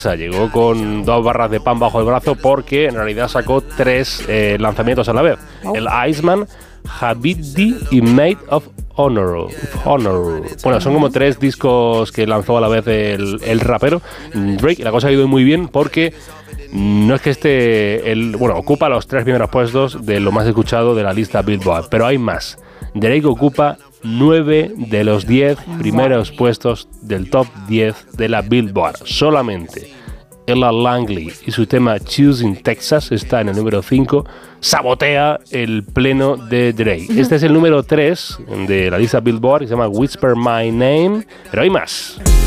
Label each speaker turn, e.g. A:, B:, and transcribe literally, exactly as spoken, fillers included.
A: Llegó con dos barras de pan bajo el brazo porque en realidad sacó tres eh, lanzamientos a la vez. Oh. El Iceman, Habibti y Made of Honor. Honor. Bueno, son como tres discos que lanzó a la vez el, el rapero Drake. La cosa ha ido muy bien porque no es que esté... El, bueno, ocupa los tres primeros puestos de lo más escuchado de la lista Billboard, pero hay más. Drake ocupa nueve de los diez primeros puestos del top diez de la Billboard. Solamente Ella Langley y su tema Choosing Texas está en el número cinco. Sabotea el pleno de Drake. Este es el número tres de la lista Billboard, que se llama Whisper My Name, pero hay más.